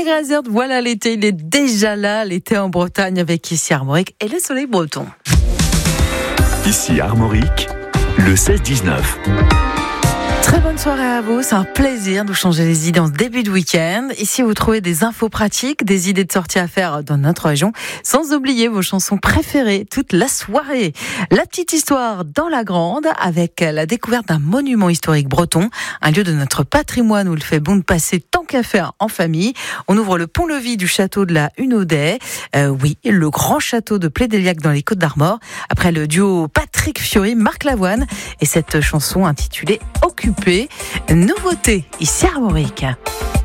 Grazert, voilà l'été, il est déjà là, l'été en Bretagne avec ici Armorique et le soleil breton. Ici Armorique, le 16-19. Très bonne soirée à vous, c'est un plaisir de vous changer les idées en ce début de week-end. Ici, vous trouvez des infos pratiques, des idées de sorties à faire dans notre région, sans oublier vos chansons préférées toute la soirée. La petite histoire dans la grande, avec la découverte d'un monument historique breton, un lieu de notre patrimoine où il fait bon de passer tant qu'à faire en famille. On ouvre le pont-levis du château de la Hunaudet, oui, le grand château de Plédéliac dans les Côtes-d'Armor, après le duo Patrick Fiori, Marc Lavoine, et cette chanson intitulée Occupé. Nouveauté ici Armorique.